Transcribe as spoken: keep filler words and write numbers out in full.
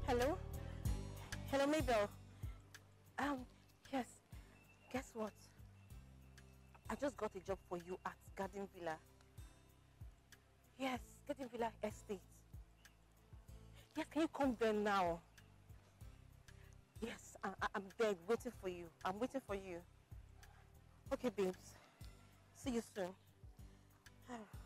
Hello? Hello, Mabel. Um, yes. Guess what? I just got a job for you at Garden Villa. Yes, Garden Villa Estate. Yes, can you come there now? Yes, I, I, I'm there waiting for you. I'm waiting for you. Okay, babes. See you soon.